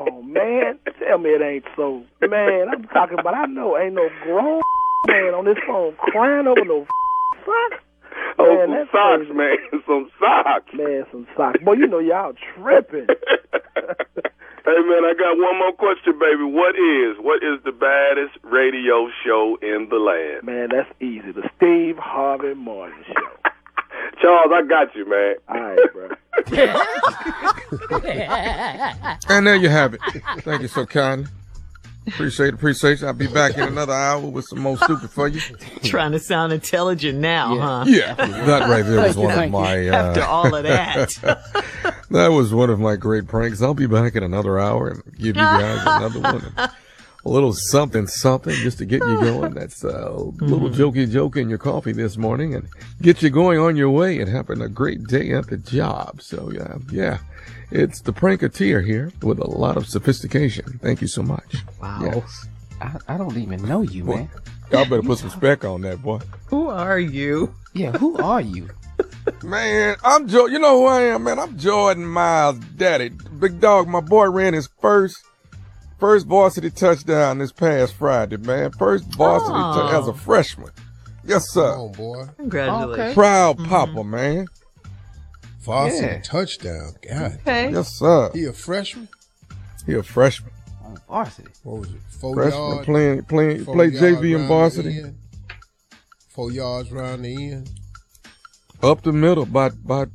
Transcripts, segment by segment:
on, man. Tell me it ain't so. Man, I'm talking about, I know ain't no grown man on this phone crying over no socks. Oh, Man, some that's socks, crazy. man. Some socks. Man, some socks. Boy, you know y'all tripping. Hey, man, I got one more question, baby. What is the baddest radio show in the land? Man, that's easy. The Steve Harvey Morning Show. Charles, I got you, man. All right, bro. And there you have it. Thank you so kindly. Appreciate it. I'll be back in another hour with some more stupid for you. Trying to sound intelligent now, huh? Yeah, that right there was one of my... After all of that. That was one of my great pranks. I'll be back in another hour and give you guys another one. A little something just to get you going. That's a little jokey joke in your coffee this morning and get you going on your way and having a great day at the job. So, yeah. It's the Pranketeer here with a lot of sophistication. Thank you so much. Wow. Yes. I don't even know you, man. Y'all better put some spec on that, boy. Who are you? Yeah, who are you? Man, I'm Joe. You know who I am, man? I'm Jordan Miles' daddy. Big dog, my boy ran his first varsity touchdown this past Friday, man. First varsity as a freshman. Yes, sir. Come on, boy. Congratulations. Okay. Proud papa, man. Varsity touchdown. God. Okay. Yes, sir. He a freshman? He a freshman. On varsity. What was it? 4 Freshman yards? play 4 JV yards in varsity. round the end? 4 yards round the end. Up the middle, about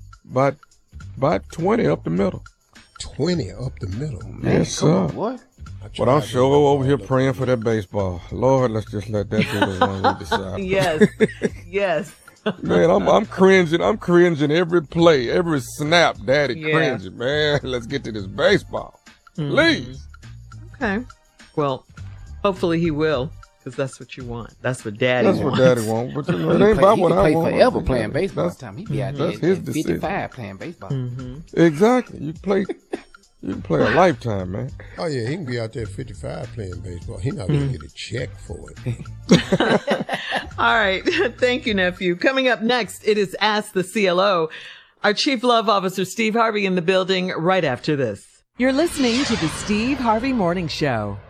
20 up the middle. 20 up the middle. Yes, Come on, sir. boy. But I'm sure over here praying for that baseball. Lord, let's just let that be the one we decide. Yes. Man, I'm cringing. I'm cringing every play, every snap. Daddy Yeah. cringing, man. Let's get to this baseball. Please. Okay. Well, hopefully he will, because that's what you want. That's what Daddy That's wants. what Daddy wants. But you know, it ain't He about what could I play want. forever playing baseball. That's- Time he be out there that's his at decision. 55 playing baseball. Exactly. You can play a lifetime, man. Oh, yeah, he can be out there at 55 playing baseball. He not going to get a check for it. All right. Thank you, nephew. Coming up next, it is Ask the CLO. Our Chief Love Officer, Steve Harvey, in the building right after this. You're listening to the Steve Harvey Morning Show.